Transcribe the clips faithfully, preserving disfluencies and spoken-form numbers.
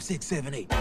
five, six, seven, eight.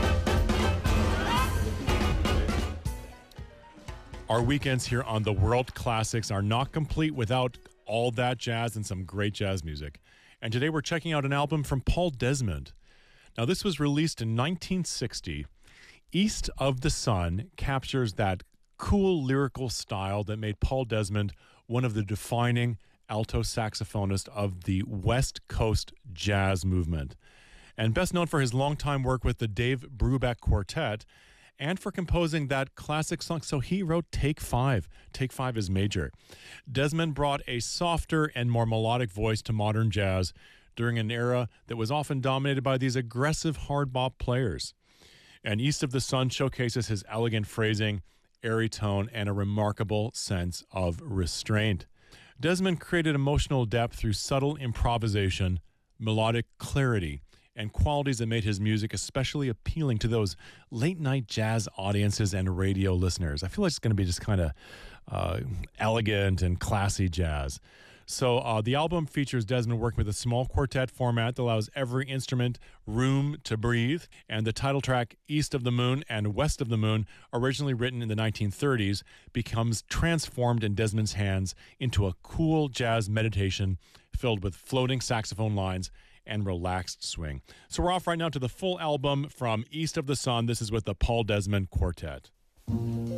Our weekends here on the World Classics are not complete without all that jazz and some great jazz music. And today we're checking out an album from Paul Desmond. Now, this was released in nineteen sixty. East of the Sun captures that cool lyrical style that made Paul Desmond one of the defining alto saxophonists of the West Coast jazz movement. And best known for his longtime work with the Dave Brubeck Quartet, and for composing that classic song. So he wrote Take Five. Take Five is major. Desmond brought a softer and more melodic voice to modern jazz during an era that was often dominated by these aggressive hard bop players. And East of the Sun showcases his elegant phrasing, airy tone, and a remarkable sense of restraint. Desmond created emotional depth through subtle improvisation, melodic clarity, and qualities that made his music especially appealing to those late-night jazz audiences and radio listeners. I feel like it's going to be just kind of uh, elegant and classy jazz. So uh, the album features Desmond working with a small quartet format that allows every instrument room to breathe. And the title track, East of the Moon and West of the Moon, originally written in the nineteen thirties, becomes transformed in Desmond's hands into a cool jazz meditation filled with floating saxophone lines and relaxed swing. So we're off right now to the full album from East of the Sun. This is with the Paul Desmond Quartet.